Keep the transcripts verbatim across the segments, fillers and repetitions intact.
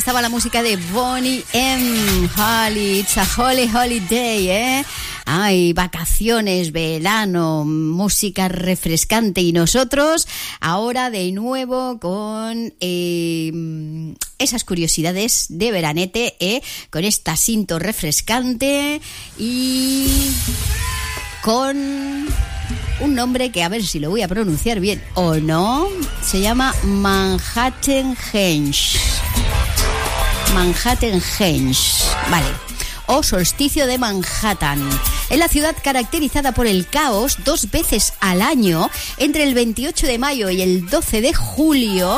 Estaba la música de Boney M. Holly, It's a Holy Holiday, ¿eh? Ay, vacaciones, verano, música refrescante. Y nosotros ahora de nuevo con eh, esas curiosidades de veranete, ¿eh? Con esta cinta refrescante y con un nombre que a ver si lo voy a pronunciar bien o no. Se llama Manhattan Henge. Manhattan Henge, vale, o solsticio de Manhattan. Es la ciudad caracterizada por el caos dos veces al año, entre el veintiocho de mayo y el doce de julio.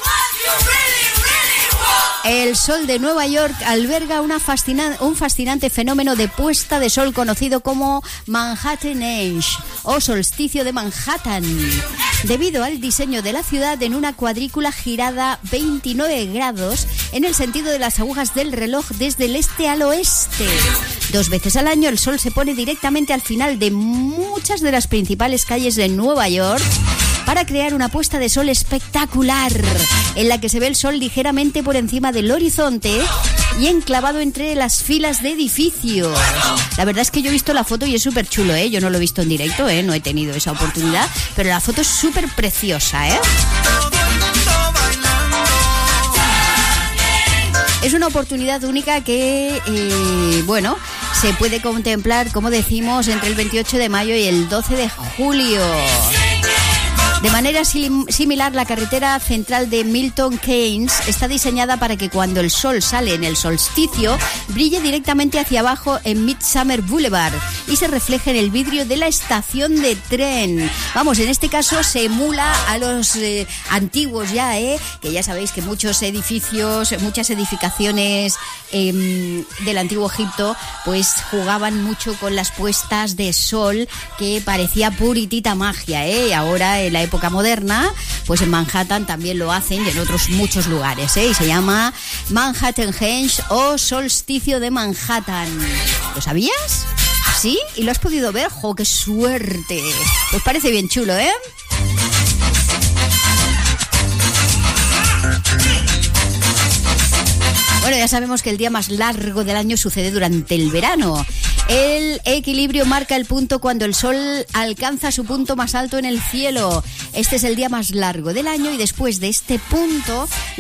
El sol de Nueva York alberga una fascina- un fascinante fenómeno de puesta de sol conocido como Manhattan Henge o solsticio de Manhattan, debido al diseño de la ciudad en una cuadrícula girada veintinueve grados en el sentido de las agujas del reloj desde el este al oeste. Dos veces al año el sol se pone directamente al final de muchas de las principales calles de Nueva York para crear una puesta de sol espectacular, en la que se ve el sol ligeramente por encima del horizonte y enclavado entre las filas de edificios. La verdad es que yo he visto la foto y es súper chulo, ¿eh? Yo no lo he visto en directo, ¿eh? No he tenido esa oportunidad, pero la foto es súper preciosa, ¿eh? Es una oportunidad única que, eh, bueno, se puede contemplar, como decimos, entre el veintiocho de mayo y el doce de julio. De manera sim- similar, la carretera central de Milton Keynes está diseñada para que cuando el sol sale en el solsticio, brille directamente hacia abajo en Midsummer Boulevard y se refleje en el vidrio de la estación de tren. Vamos, en este caso se emula a los eh, antiguos ya, ¿eh? Que ya sabéis que muchos edificios, muchas edificaciones eh, del antiguo Egipto, pues jugaban mucho con las puestas de sol que parecía puritita magia, ¿eh? Ahora en la época moderna, pues en Manhattan también lo hacen y en otros muchos lugares, ¿eh? Y se llama Manhattan Henge o solsticio de Manhattan. ¿Lo sabías? ¿Sí? ¿Y lo has podido ver? ¡Jo, qué suerte! Pues parece bien chulo, ¿eh? Bueno, ya sabemos que el día más largo del año sucede durante el verano. El equilibrio marca el punto cuando el sol alcanza su punto más alto en el cielo. Este es el día más largo del año y después de este punto